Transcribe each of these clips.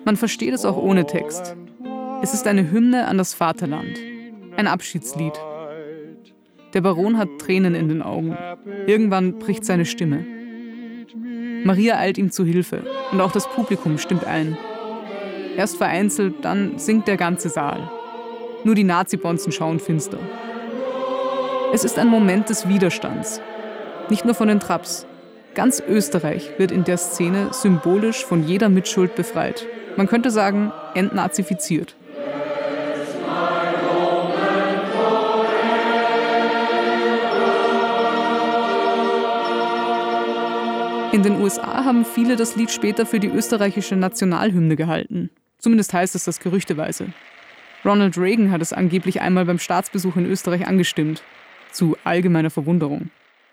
Man versteht es auch ohne Text. Es ist eine Hymne an das Vaterland, ein Abschiedslied. Der Baron hat Tränen in den Augen. Irgendwann bricht seine Stimme. Maria eilt ihm zu Hilfe und auch das Publikum stimmt ein. Erst vereinzelt, dann singt der ganze Saal. Nur die Nazi-Bonzen schauen finster. Es ist ein Moment des Widerstands. Nicht nur von den Trapps. Ganz Österreich wird in der Szene symbolisch von jeder Mitschuld befreit. Man könnte sagen, entnazifiziert. In den USA haben viele das Lied später für die österreichische Nationalhymne gehalten. Zumindest heißt es das gerüchteweise. Ronald Reagan hat es angeblich einmal beim Staatsbesuch in Österreich angestimmt. Zu allgemeiner Verwunderung.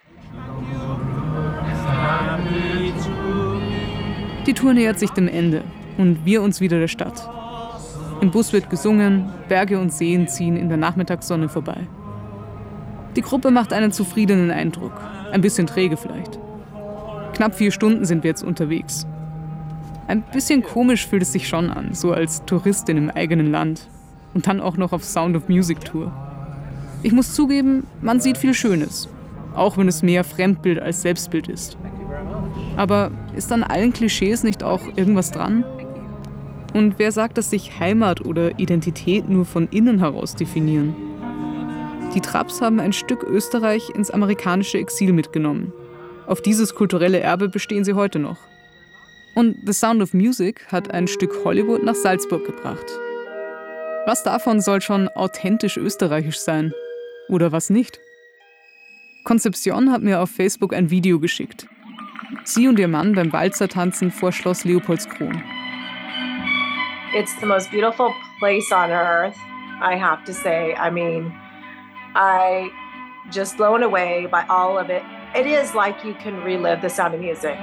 Die Tour nähert sich dem Ende und wir uns wieder der Stadt. Im Bus wird gesungen, Berge und Seen ziehen in der Nachmittagssonne vorbei. Die Gruppe macht einen zufriedenen Eindruck, ein bisschen träge vielleicht. Knapp 4 Stunden sind wir jetzt unterwegs. Ein bisschen komisch fühlt es sich schon an, so als Touristin im eigenen Land. Und dann auch noch auf Sound of Music Tour. Ich muss zugeben, man sieht viel Schönes, auch wenn es mehr Fremdbild als Selbstbild ist. Aber ist an allen Klischees nicht auch irgendwas dran? Und wer sagt, dass sich Heimat oder Identität nur von innen heraus definieren? Die Trapps haben ein Stück Österreich ins amerikanische Exil mitgenommen. Auf dieses kulturelle Erbe bestehen sie heute noch. Und The Sound of Music hat ein Stück Hollywood nach Salzburg gebracht. Was davon soll schon authentisch österreichisch sein? Oder was nicht? Concepcion hat mir auf Facebook ein Video geschickt. Sie und ihr Mann beim Walzertanzen vor Schloss Leopoldskron. It's the most beautiful place on earth, I have to say. I mean, I just blown away by all of it. It is like you can relive the Sound of Music.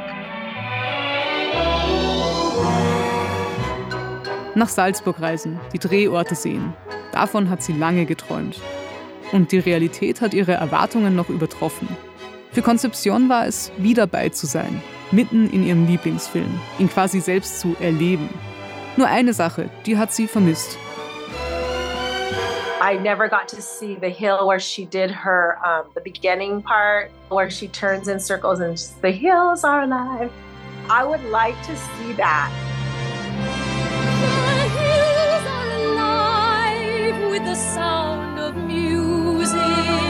Nach Salzburg reisen, die Drehorte sehen. Davon hat sie lange geträumt. Und die Realität hat ihre Erwartungen noch übertroffen. Für Concepcion war es, wie dabei zu sein, mitten in ihrem Lieblingsfilm, ihn quasi selbst zu erleben. Nur eine Sache, die hat sie vermisst. I never got to see the hill where she did her, the beginning part, where she turns in circles and the hills are alive. I would like to see that. The hills are alive with the sound of music.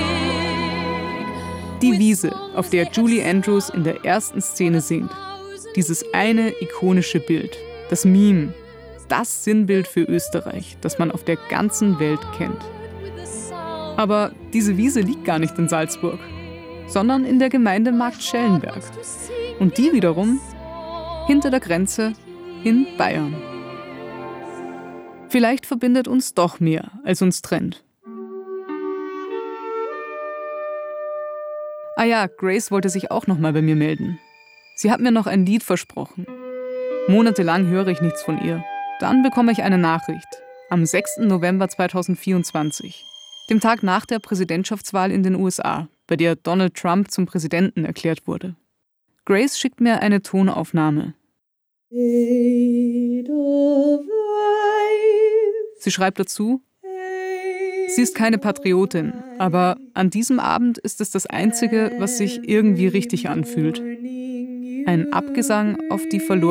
Die Wiese, auf der Julie Andrews in der ersten Szene singt. Dieses eine ikonische Bild, das Meme, das Sinnbild für Österreich, das man auf der ganzen Welt kennt. Aber diese Wiese liegt gar nicht in Salzburg, sondern in der Gemeinde Marktschellenberg. Und die wiederum hinter der Grenze in Bayern. Vielleicht verbindet uns doch mehr, als uns trennt. Ah ja, Grace wollte sich auch noch mal bei mir melden. Sie hat mir noch ein Lied versprochen. Monatelang höre ich nichts von ihr. Dann bekomme ich eine Nachricht. Am 6. November 2024. Dem Tag nach der Präsidentschaftswahl in den USA, bei der Donald Trump zum Präsidenten erklärt wurde. Grace schickt mir eine Tonaufnahme. Sie schreibt dazu: Sie ist keine Patriotin, aber an diesem Abend ist es das Einzige, was sich irgendwie richtig anfühlt. Ein Abgesang auf die verlorene